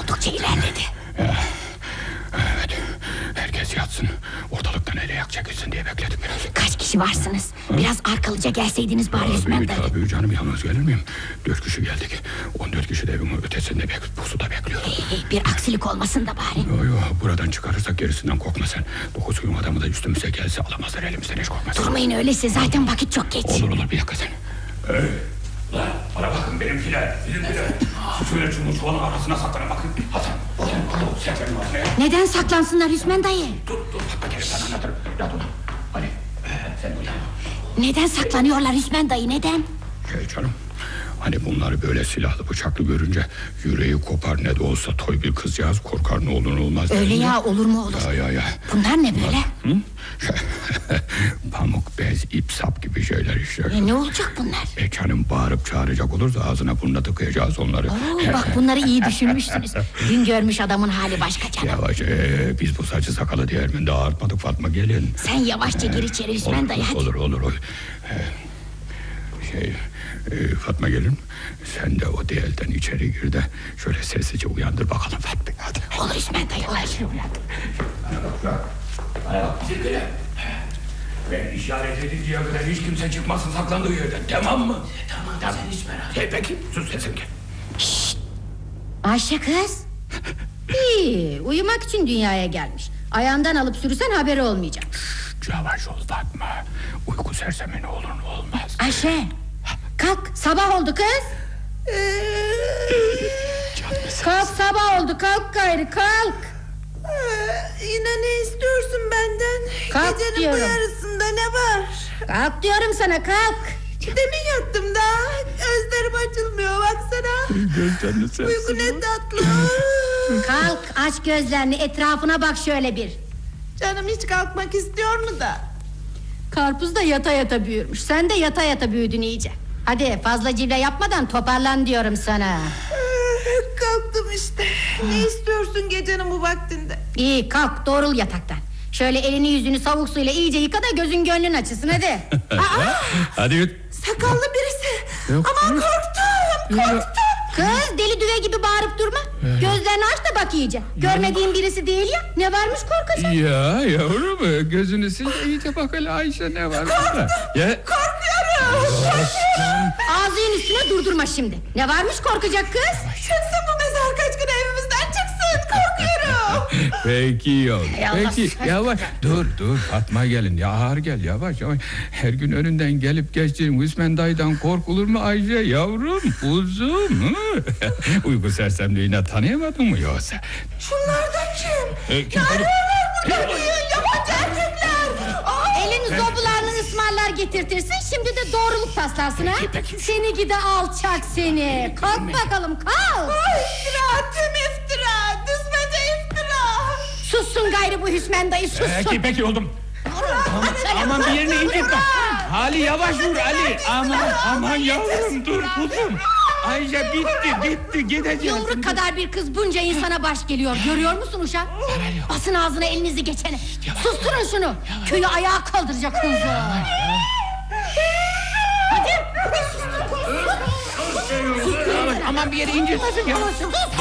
oldukça ilerledi. Evet, herkes yatsın. Ortalıktan ele yak çekilsin diye bekledik biraz. Kaç kişi varsınız? Biraz arkalıca gelseydiniz bari Hüsmen dayı. Tabii canım, yalnız gelir miyim? 4 kişi geldik. 14 kişi de evimin ötesinde pusuda bekliyor. Bir aksilik olmasın da bari. Yo, buradan çıkarırsak gerisinden korkma sen. 9 gün adamı da üstümüze gelse alamazlar elimizden, hiç korkma. Durmayın öyleyse, zaten vakit çok geç. Olur bir dakika sen. Lan bana bakın benimkiler. Şöyle çuvalın arasına saklanın bakın. Hasan. Neden saklansınlar Hüsmen dayı? Dur bak bakayım, sana anlatırım. Yat ulan. Hadi sen uyan. Neden saklanıyorlar Hüsmen dayı, neden? Canım, hani bunları böyle silahlı bıçaklı görünce yüreği kopar, ne de olsa toy bir kızcağız korkar, ne olur ne olmaz. Öyle ya, olur mu olur. Ya. Bunlar ne böyle? Pamuk, bez, ip, sap gibi şeyler işte. Ne olacak bunlar? Canım, bağırıp çağıracak olursa ağzına burnuna tıkayacağız onları. Bak bunları iyi düşünmüşsünüz. Dün görmüş adamın hali başka canım. Yavaş, biz bu saçı sakalı değerminde ağartmadık Fatma, gelin. Sen yavaşça gir içeri Hüsmen dayı, hadi. Olur. Fatma gelin, sen de o değelden içeri gir de şöyle sessizce uyandır bakalım Fatma, hadi. Olur Hüsmen dayı, olur. Zilgile, ben işaret edinceye kadar hiç kimse çıkmasın saklandığı yerden, tamam mı? Tamam. Sen hiç merak etme. Peki, sus sesin gel. Şşt! Ayşe kız. İyi, uyumak için dünyaya gelmiş. Ayağından alıp sürüsen haberi olmayacak. Yavaş ol Fatma, uyku sersemi ne olur ne olmaz. Ayşe, kalk, sabah oldu kız. Kalk, sabah oldu, kalk gayrı, kalk. Yine ne istiyorsun benden? Kalk Gecenin diyorum. bu yarısında ne var? Kalk diyorum sana, kalk. Demin yattım daha. Gözlerim açılmıyor baksana. Gözlerini sen. Uyku ne tatlı. Kalk, aç gözlerini, etrafına bak şöyle bir. Canım hiç kalkmak istiyor mu da? Karpuz da yata yata büyürmüş. Sen de yata yata büyüdün iyice. Hadi fazla cille yapmadan toparlan diyorum sana. Kalktım işte. Ne istiyorsun gecenin bu vaktinde? İyi, kalk, doğrul yataktan. Şöyle elini yüzünü savuk suyla iyice yıka da gözün gönlün açılsın, hadi. Hadi yut. Sakallı birisi. Yok. Aman korktum. Kız, deli düve gibi bağırıp durma. Gözlerini aç da bak iyice. Görmediğin birisi değil ya. Ne varmış korkacak? Ya yavrum, gözünü sil de iyice bak hele Ayşe, ne var burada? Korkuyorum. Ağzının üstüne durdurma şimdi. Ne varmış korkacak kız? Çıksın bu mezar kaç gün evimizden çıksın. Korkuyorum. Peki yavrum, Allah peki sakın. yavaş. Dur Fatma gelin, ya ağır gel, yavaş. Her gün önünden gelip geçtiğim Hüsmen dayıdan korkulur mu Ayşe yavrum, uzun? Uyku sersemliğine tanıyamadın mı yoksa? Şunlar da kim? Kim Burada yabancı erkekler. Elin zobularını ısmarlar getirtirsin. Şimdi de doğruluk taslarsın ha. Seni gide alçak seni. Kalk bakalım, kalk. İftira, tüm iftira. Düzmece iftira. Sussun gayrı bu Hüsmen dayı, sussun. Peki oldum. Aman bir yerini incitme. Ali yavaş vur Ali. Aman yavrum, dur kuzum. Ayşe bitti gideceğiz. Yumruk kadar bir kız bunca insana baş geliyor. Görüyor musun uşak? Basın ağzına elinizi geçene. Susturun şunu. Köyü ayağa kaldıracak hızlı. Aman bir yeri incitmesin ya.